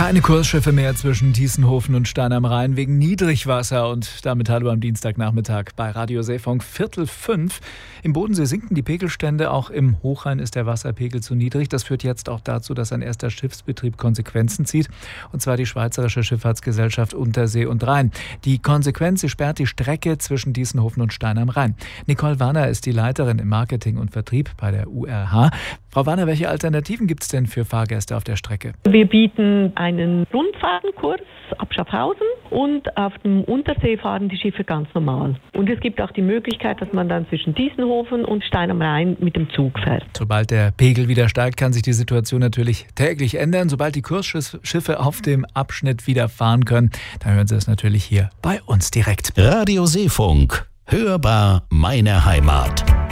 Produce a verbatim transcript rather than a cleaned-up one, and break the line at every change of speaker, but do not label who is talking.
Keine Kursschiffe mehr zwischen Thiesenhofen und Stein am Rhein wegen Niedrigwasser. Und damit hallo am Dienstagnachmittag bei Radio Seefunk Viertel fünf. Im Bodensee sinken die Pegelstände, auch im Hochrhein ist der Wasserpegel zu niedrig. Das führt jetzt auch dazu, dass ein erster Schiffsbetrieb Konsequenzen zieht. Und zwar die Schweizerische Schifffahrtsgesellschaft Untersee und Rhein. Die Konsequenz, sie sperrt die Strecke zwischen Thiesenhofen und Stein am Rhein. Nicole Warner ist die Leiterin im Marketing und Vertrieb bei der U R H. Frau Warner, welche Alternativen gibt es denn für Fahrgäste auf der Strecke?
Wir bieten einen Rundfahrtenkurs ab Schaffhausen und auf dem Untersee fahren die Schiffe ganz normal. Und es gibt auch die Möglichkeit, dass man dann zwischen Thiesenhofen und Stein am Rhein mit dem Zug fährt.
Sobald der Pegel wieder steigt, kann sich die Situation natürlich täglich ändern. Sobald die Kursschiffe auf dem Abschnitt wieder fahren können, dann hören Sie es natürlich hier bei uns direkt.
Radio Seefunk. Hörbar meine Heimat.